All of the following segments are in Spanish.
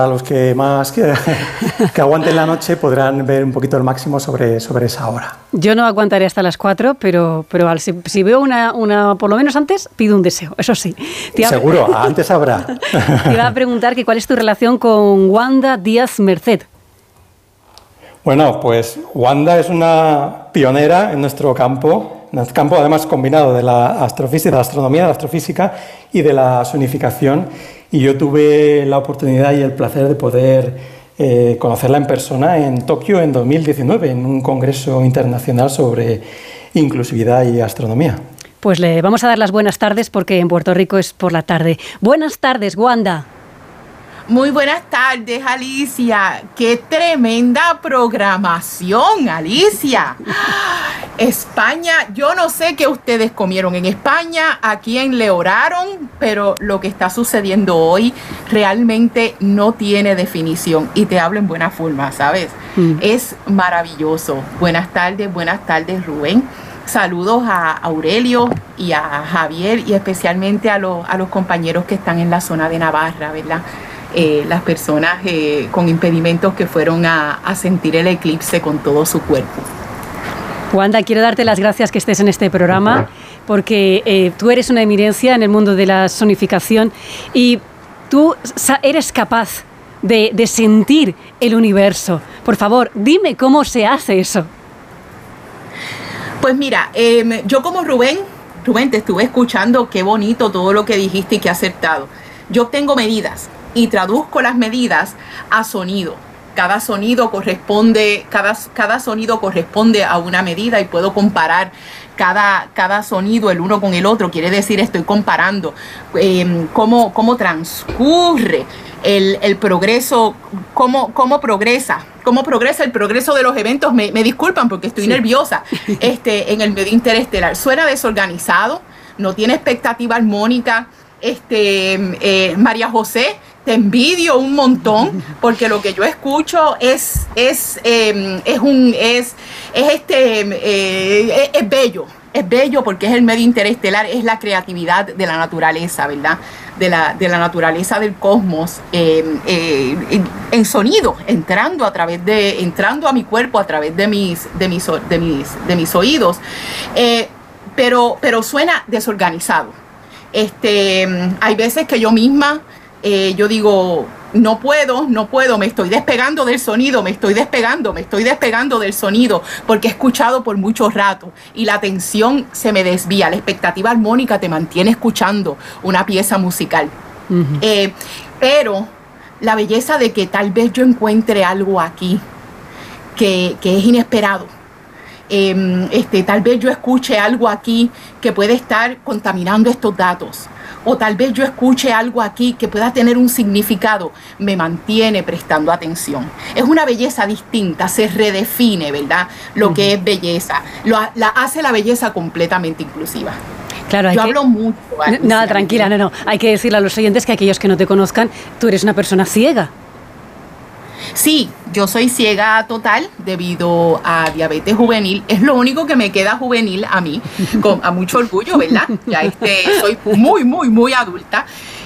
A los que más que aguanten la noche podrán ver un poquito el máximo sobre esa hora. Yo no aguantaré hasta las 4, pero si veo una por lo menos antes, pido un deseo, eso sí. Seguro, antes habrá. Te iba a preguntar que cuál es tu relación con Wanda Díaz Merced. Bueno, pues Wanda es una pionera en nuestro campo además combinado de la astrofísica, de la astronomía, de la astrofísica y de la sonificación. Y yo tuve la oportunidad y el placer de poder conocerla en persona en Tokio en 2019, en un congreso internacional sobre inclusividad y astronomía. Pues le vamos a dar las buenas tardes porque en Puerto Rico es por la tarde. Buenas tardes, Wanda. Muy buenas tardes, Alicia. ¡Qué tremenda programación, Alicia! España, yo no sé qué ustedes comieron en España, a quién le oraron, pero lo que está sucediendo hoy realmente no tiene definición. Y te hablo en buena forma, ¿sabes? Es maravilloso. Buenas tardes, Rubén. Saludos a Aurelio y a Javier y especialmente a los compañeros que están en la zona de Navarra, ¿verdad? Las personas con impedimentos que fueron a sentir el eclipse con todo su cuerpo. Wanda, quiero darte las gracias que estés en este programa porque tú eres una eminencia en el mundo de la sonificación y tú eres capaz de sentir el universo. Por favor, dime cómo se hace eso. Pues mira, yo como Rubén, te estuve escuchando, qué bonito todo lo que dijiste y qué acertado. Yo tengo medidas y traduzco las medidas a sonido. Cada sonido corresponde a una medida y puedo comparar cada sonido el uno con el otro. Quiere decir, estoy comparando cómo transcurre el progreso, cómo progresa el progreso de los eventos. Me disculpan porque estoy nerviosa en el medio interestelar. Suena desorganizado, no tiene expectativa armónica. María José, te envidio un montón porque lo que yo escucho es bello porque es el medio interestelar, es la creatividad de la naturaleza, ¿verdad? De la naturaleza del cosmos en sonido, entrando a mi cuerpo a través de mis oídos, pero suena desorganizado. Hay veces que yo misma yo digo, no puedo, me estoy despegando del sonido, me estoy despegando del sonido porque he escuchado por mucho rato y la atención se me desvía, la expectativa armónica te mantiene escuchando una pieza musical. Pero la belleza de que tal vez yo encuentre algo aquí que es inesperado. Tal vez yo escuche algo aquí que puede estar contaminando estos datos, o tal vez yo escuche algo aquí que pueda tener un significado, me mantiene prestando atención. Es una belleza distinta, se redefine, ¿verdad? Lo que es belleza, hace la belleza completamente inclusiva. Claro, yo hablo mucho. Nada, tranquila, no. Hay que decirle a los oyentes que aquellos que no te conozcan, tú eres una persona ciega. Sí, yo soy ciega total debido a diabetes juvenil. Es lo único que me queda juvenil a mí, a mucho orgullo, ¿verdad? Ya soy muy adulta.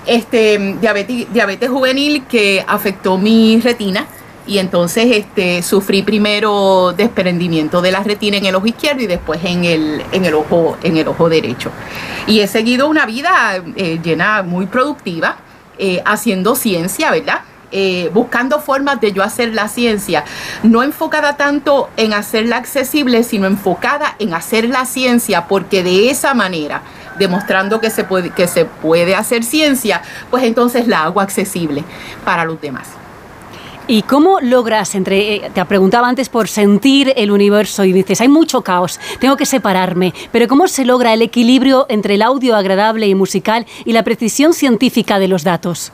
Diabetes juvenil que afectó mi retina y entonces sufrí primero desprendimiento de la retina en el ojo izquierdo y después en el ojo derecho. Y he seguido una vida llena, muy productiva, haciendo ciencia, ¿verdad? Buscando formas de yo hacer la ciencia, no enfocada tanto en hacerla accesible, sino enfocada en hacer la ciencia, porque de esa manera, demostrando que se puede hacer ciencia, pues entonces la hago accesible para los demás. ¿Y cómo logras te preguntaba antes por sentir el universo y dices, hay mucho caos, tengo que separarme, pero cómo se logra el equilibrio entre el audio agradable y musical y la precisión científica de los datos?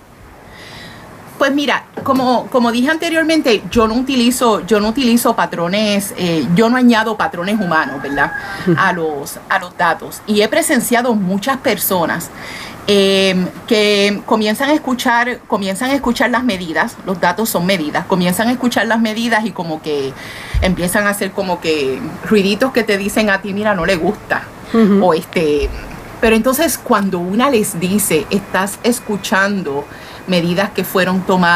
Pues mira, como dije anteriormente, yo no utilizo patrones, yo no añado patrones humanos, ¿verdad? A los datos. Y he presenciado muchas personas que comienzan a escuchar las medidas, los datos son medidas, comienzan a escuchar las medidas y como que empiezan a hacer como que ruiditos que te dicen a ti, mira, no le gusta. O pero entonces cuando una les dice, estás escuchando medidas que fueron tomadas